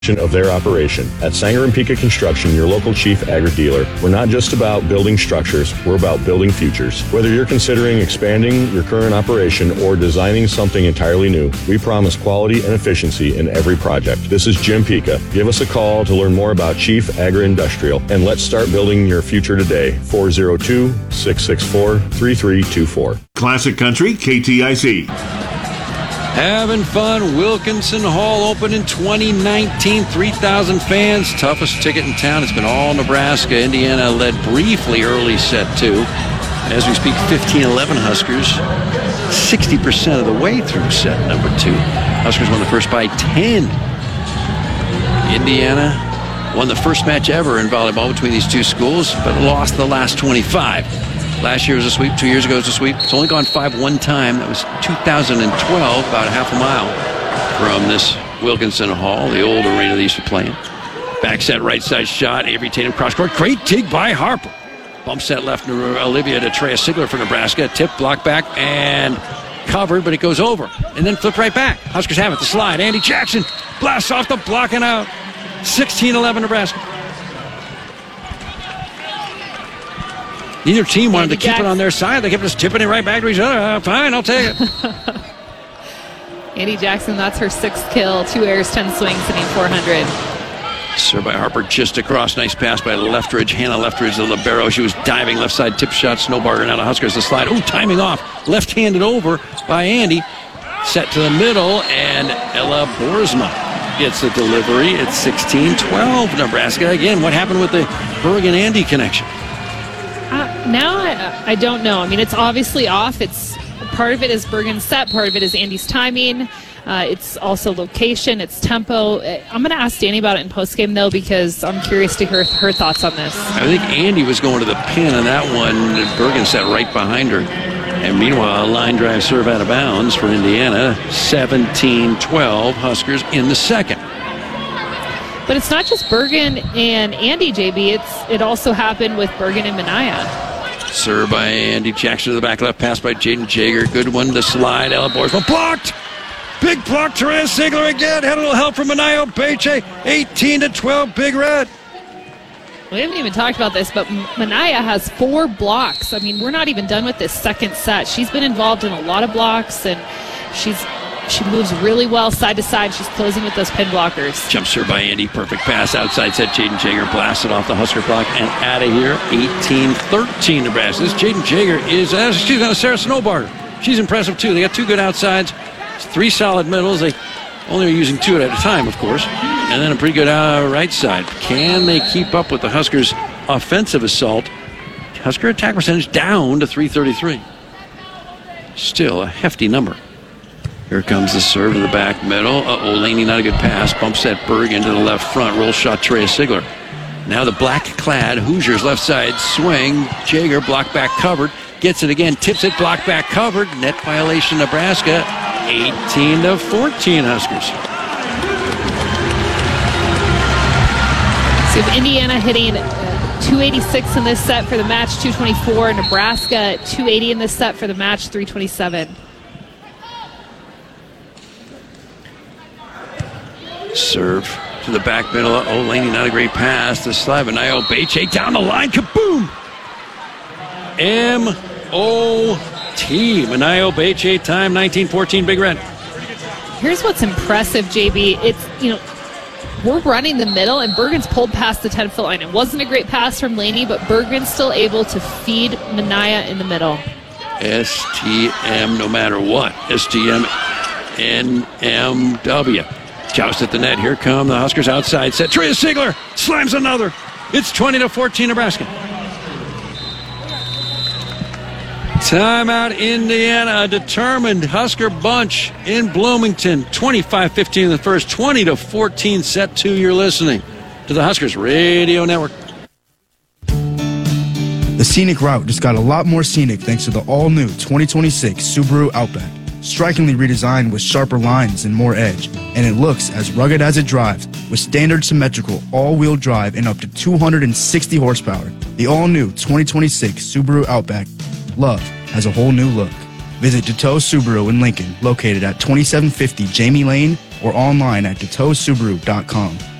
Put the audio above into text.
of their operation. At Sanger and Pika Construction, your local Chief Agri dealer, we're not just about building structures, we're about building futures. Whether you're considering expanding your current operation or designing something entirely new, we promise quality and efficiency in every project. This is Jim Pika. Give us a call to learn more about Chief Agri Industrial, and let's start building your future today. 402-664-3324. Classic Country, KTIC. Having fun. Wilkinson Hall opened in 2019. 3,000 fans. Toughest ticket in town. It's been all Nebraska. Indiana led briefly early set two. As we speak, 15-11 Huskers. 60% of the way through set number two. Huskers won the first by 10. Indiana won the first match ever in volleyball between these two schools, but lost the last 25. Last year was a sweep. 2 years ago was a sweep. It's only gone 5 one time. That was 2012, about a half a mile from this Wilkinson Hall, the old arena they used to play in. Back set, right side shot. Avery Tatum cross court. Great dig by Harper. Bump set left Olivia to Trea Sigler for Nebraska. Tip, block back, and covered, but it goes over. And then flipped right back. Huskers have it. The slide. Andy Jackson blasts off the block and out. 16-11 Nebraska. Neither team wanted to keep it on their side. They kept just tipping it right back to each other. Fine, I'll take it. Andy Jackson, that's her 6th kill. 2 airs, 10 swings, hitting 400. Served by Harper just across. Nice pass by Leftridge. Hannah Leftridge, the libero. She was diving left side tip shot. Snowbarger now to Huskers. The slide. Ooh, timing off. Left-handed over by Andy. Set to the middle, and Ella Boersma gets the delivery. It's 16-12 Nebraska. Again, what happened with the Bergen-Andy connection? Now I don't know. I mean, it's obviously off. It's part of it is Bergen's set, part of it is Andy's timing. It's also location, it's tempo. I'm going to ask Danny about it in postgame, though, because I'm curious to hear her thoughts on this. I think Andy was going to the pin on that one. Bergen sat right behind her. And meanwhile, a line drive serve out of bounds for Indiana. 17-12 Huskers in the second. But it's not just Bergen and Andy, JB. It also happened with Bergen and Minaya. Serve by Andy Jackson to the back left, pass by Jaden Jager. Good one to slide. Ella Boersma blocked. Big block. Therese Sigler again. Had a little help from Minaya Beche. 18-12. Big Red. We haven't even talked about this, but Minaya has 4 blocks. I mean, we're not even done with this second set. She's been involved in a lot of blocks, and she moves really well side to side. She's closing with those pin blockers. Jump serve by Andy. Perfect pass. Outside set. Jaden Jager blasted off the Husker block and out of here. 18-13 Nebraska. This Jaden Jager is, she's got a Sarah Snowbarger. She's impressive too. They got 2 good outsides, 3 solid middles. They only are using 2 at a time, of course. And then a pretty good right side. Can they keep up with the Huskers' offensive assault? Husker attack percentage down to .333. Still a hefty number. Here comes the serve to the back middle. Laney, not a good pass. Bumps that Bergen to the left front. Roll shot, Trea Sigler. Now the black-clad Hoosiers left side swing. Jager, block back covered. Gets it again, tips it, block back covered. Net violation, Nebraska. 18-14 Huskers. So if Indiana hitting 286 in this set for the match, 224. Nebraska 280 in this set for the match, 327. Serve to the back middle. Laney, not a great pass. The slide, Minaya Beche down the line. Kaboom! M.O.T. Minaya Beche, time 19-14, Big Red. Here's what's impressive, JB. It's, we're running the middle, and Bergen's pulled past the 10-foot line. It wasn't a great pass from Laney, but Bergen's still able to feed Minaya in the middle. STM no matter what. STM NMW. Joust at the net. Here come the Huskers outside set. Trea Sigler slams another. It's 20-14 Nebraska. Timeout Indiana. A determined Husker bunch in Bloomington. 25-15 in the first. 20-14 set 2. You're listening to the Huskers Radio Network. The scenic route just got a lot more scenic thanks to the all-new 2026 Subaru Outback. Strikingly redesigned with sharper lines and more edge, and it looks as rugged as it drives with standard symmetrical all-wheel drive and up to 260 horsepower. The all-new 2026 Subaru Outback. Love has a whole new look. Visit Deteau Subaru in Lincoln, located at 2750 Jamie Lane or online at DeToeSubaru.com.